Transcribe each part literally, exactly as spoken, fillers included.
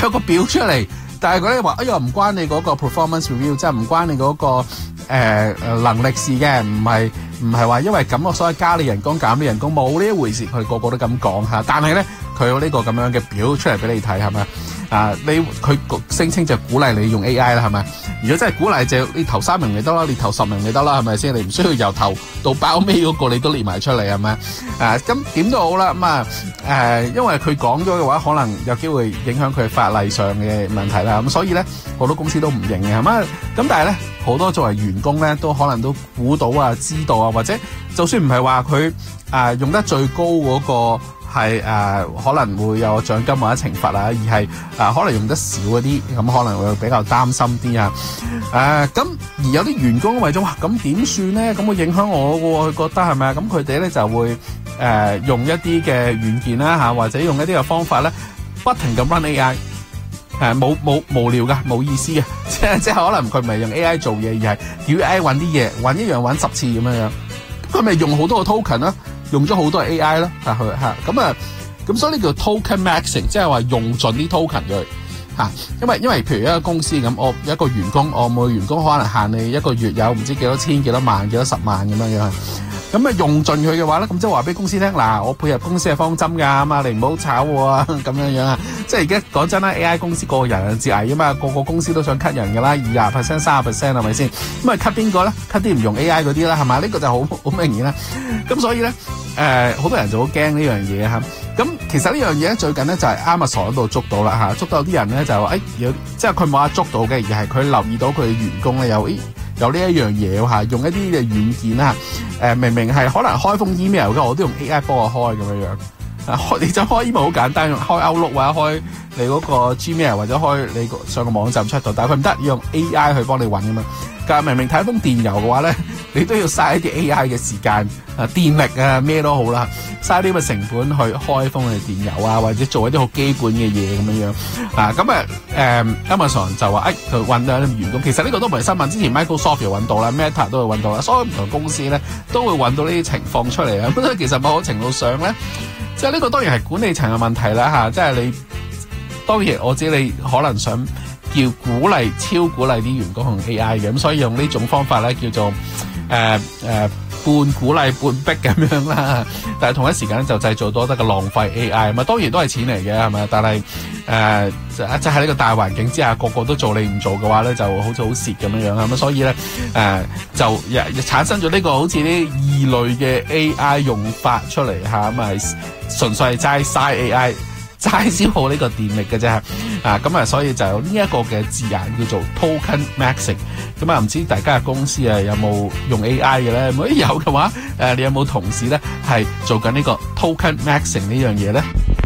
有個表出嚟，但係佢哋話哎呀唔關你嗰個 performance review， 即係唔關你嗰、嗰個誒、呃、能力事嘅，唔係唔係話因為咁我所以加你人工減你人工，冇呢一回事，佢個個都咁講嚇。但係咧佢有呢個咁樣嘅表出嚟俾你睇係咪？啊！你佢聲稱就鼓勵你用 A I 啦，係咪？如果真係鼓勵就你頭三名咪得啦，你頭十名咪得啦，係咪先？你唔需要由頭到包尾嗰個你都列埋出嚟係咪？啊！咁點都好啦，咁啊誒，因為佢講咗嘅話，可能有機會影響佢法例上嘅問題啦。咁所以咧，好多公司都唔認嘅，係咪？咁但係咧，好多作為員工咧，都可能都估到啊、知道啊，或者就算唔係話佢啊用得最高嗰個。係誒、呃、可能會有獎金或者懲罰啊，而係誒、呃、可能用得少嗰啲，咁可能會比較擔心啲啊。誒、呃、咁而有啲員工為咗哇，咁點算咧？咁會影響我嘅喎，佢覺得係咪啊？咁佢哋咧就會誒、呃、用一啲嘅軟件啦嚇，或者用一啲嘅方法咧，不停咁 run A I，誒冇冇無聊㗎，冇意思嘅，即係即係可能佢唔係用 A I 做嘢，而係叫 A I 揾啲嘢，揾一樣揾十次咁樣樣，佢咪用好多個 token 啦。用咗好多 A I 啦，嚇佢嚇咁啊，咁所以呢叫 token maxing，即係話用盡啲 token 佢嚇，因為因為譬如一個公司咁，我一個員工，我每個員工可能限你一個月有唔知幾多千、幾多萬、幾多十萬咁樣樣，咁啊用盡佢嘅話咧，咁即係話俾公司聽，嗱我配合公司嘅方針㗎，咁啊你唔好炒我啊咁樣樣啊，即係而家講真啦 ，A I 公司個人自危啊嘛，個個公司都想 cut 人㗎啦，二十 percent、三十 percent 係咪先？咁啊 cut 邊個咧 ？cut 啲唔用 A I 嗰啲啦，係嘛？呢、這個就好好明顯啦。咁所以咧。誒、呃，好多人就好驚呢樣嘢嚇，咁其實呢樣嘢咧最近咧就係 Amazon 嗰度捉到啦嚇，捉到有啲人咧就話誒，即係佢冇話捉到嘅，而係佢留意到佢嘅員工咧有誒有呢一樣嘢嚇，用一啲嘅軟件啦，誒、呃、明明係可能開封 email 嘅，我都用 A I 幫我開咁樣樣，啊開你就開 email 好簡單，用開 Outlook 或者開你嗰個 Gmail 或者開你個上個網站出到，但係佢唔得，要用 A I 去幫你揾㗎嘛。但係明明睇封電郵嘅話咧，你都要嘥一啲 A I 嘅時間啊、電力啊咩都好啦，嘥啲咁嘅成本去開封你電郵啊，或者做一啲好基本嘅嘢咁樣樣啊。咁啊誒 Amazon 就話誒佢揾到啲員工，其實呢個都唔係新聞，之前 Microsoft 又揾到啦 ，Meta 都會揾到啦，所有唔同公司咧都會揾到呢啲情況出嚟啊。咁所以其實某程度上咧，即係呢個當然係管理層嘅問題啦嚇，即係你當然我知你可能想。叫鼓勵超鼓勵啲員工用 A I 嘅，咁所以用呢種方法咧叫做誒誒、呃呃、半鼓勵半逼咁樣啦。但係同一時間咧就製造多得個浪費 A I，咁啊當然都係錢嚟嘅係咪？但係誒、呃、即係喺呢個大環境之下，個個都做你唔做嘅話咧，就好似好蝕咁樣樣啊。咁所以咧誒、呃、就產生咗呢個好似啲異類嘅 A I 用法出嚟嚇，咁啊純粹係齋嘥 A I。齋消耗呢個電力嘅啫，啊咁啊，所以就有呢一個嘅字眼叫做 token maxing。咁啊，唔知大家嘅公司啊有冇用 A I 嘅咧？如果有嘅話，誒你有冇同事咧係做緊呢個 token maxing 呢樣嘢咧？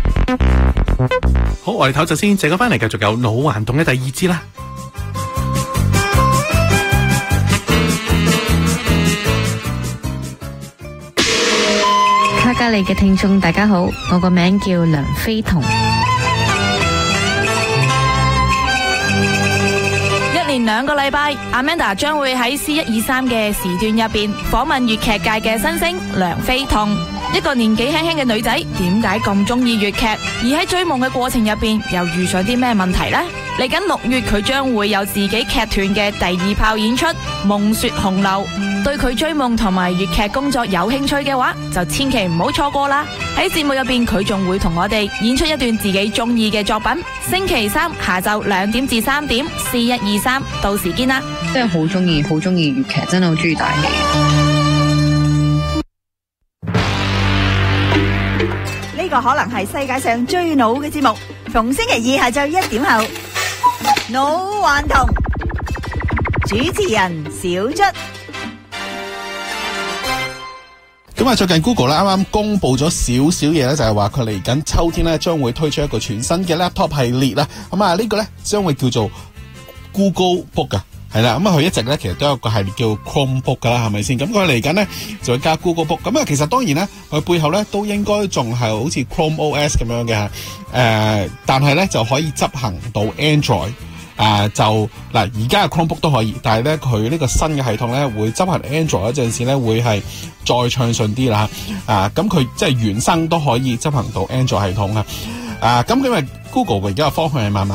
好，我哋唞陣先，陣間翻嚟繼續有腦環動嘅第二節啦。 卡加利嘅聽眾大家好，我個名叫梁飛彤。 一連兩個禮拜 Amanda 將會喺 C 一二三嘅時段入邊訪問粵劇界嘅新星梁飛彤。一個年紀輕輕嘅女仔，點解咁中意粵劇？而喺追夢嘅過程入邊，又遇上啲咩問題呢？嚟緊六月，佢將會有自己劇團嘅第二炮演出《夢雪紅樓》。對佢追夢同埋粵劇工作有興趣嘅話，就千祈唔好錯過啦！喺節目入邊，佢仲會同我哋演出一段自己中意嘅作品。星期三下晝兩點至三點 ，C 一二三，到時見啦！ 真係好中意，好中意粵劇，真係好中意大戲。 呢個可能係世界上最老嘅節目，逢星期二下晝一點後，腦環同主持人小卒。 咁啊，最近 Google 咧啱啱公布咗少少嘢咧，就係話佢嚟緊秋天咧將會推出一個全新嘅 laptop 系列啦。咁啊，呢個咧將會叫做 Google Book 噶，係啦。咁啊，佢一直咧其實都有個系列叫 Chromebook 噶啦，係咪先？咁佢嚟緊咧就會加 Google Book。咁啊，其實當然咧，佢背後咧都應該仲係好似 Chrome O S 咁樣嘅，誒、呃，但係咧就可以執行到 Android。啊、呃，就嗱，而家嘅 Chromebook 都可以，但係咧佢呢個新嘅系統咧會執行 Android 嗰陣時咧會係再暢順啲啦，啊，咁佢即係原生都可以執行到 Android 系統啊，啊，咁因為 Google 而家嘅方向係慢慢